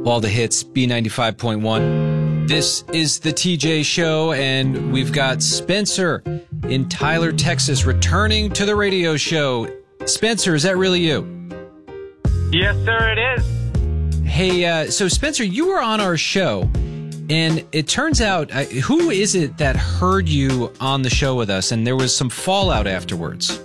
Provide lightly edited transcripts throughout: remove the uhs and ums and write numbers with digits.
All the hits, B95.1. This is the TJ Show, and we've got Spencer in Tyler, Texas, returning to the radio show. Spencer, is that really you? Yes, sir, it is. Hey, so Spencer, you were on our show, and it turns out, who is it that heard you on the show with us, and there was some fallout afterwards?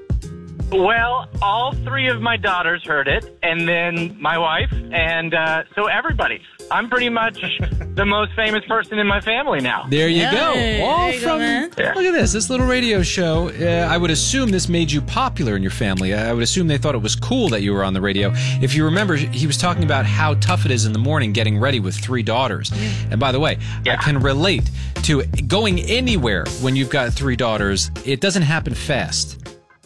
Well, all three of my daughters heard it, and then my wife, and so everybody. I'm pretty much the most famous person in my family now. There you go. All you from, go, look at this little radio show. I would assume this made you popular in your family. I would assume they thought it was cool that you were on the radio. If you remember, he was talking about how tough it is in the morning getting ready with three daughters. And by the way, I can relate to going anywhere when you've got three daughters. It doesn't happen fast.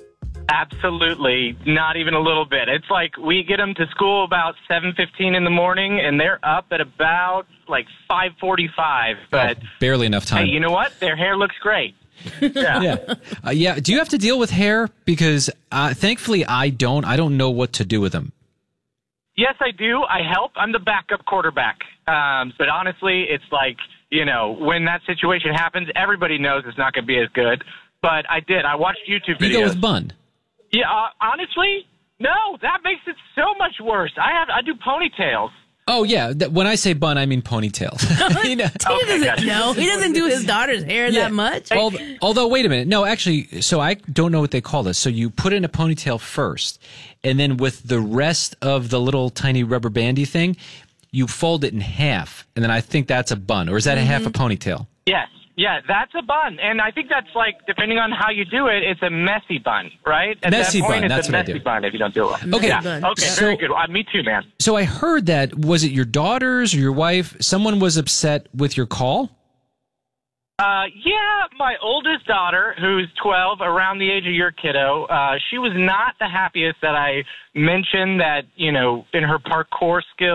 Absolutely, not even a little bit. It's like we get them to school about 7:15 in the morning, and they're up at about like 5:45. But barely enough time. Hey, you know what? Their hair looks great. Yeah. Yeah. Do you have to deal with hair? Because thankfully I don't. I don't know what to do with them. Yes, I do. I help. I'm the backup quarterback. But honestly, it's like, you know, when that situation happens, everybody knows it's not going to be as good. But I did. I watched YouTube videos. You go with bun. Yeah, honestly, no, that makes it so much worse. I do ponytails. Oh, yeah. When I say bun, I mean ponytail. He doesn't do his daughter's hair that much. Although, wait a minute. No, actually, so I don't know what they call this. So you put in a ponytail first, and then with the rest of the little tiny rubber bandy thing, you fold it in half, and then I think that's a bun. Or is that a half a ponytail? Yes. Yeah, that's a bun. And I think that's like, depending on how you do it, it's a messy bun, right? At messy that point, bun, it's that's a what I messy do. bun if you don't do it. Okay. Yeah. Okay, very good. Me too, man. So I heard that, was it your daughters or your wife? Someone was upset with your call? Yeah, my oldest daughter, who's 12, around the age of your kiddo, she was not the happiest that I mentioned that, you know, in her parkour skills.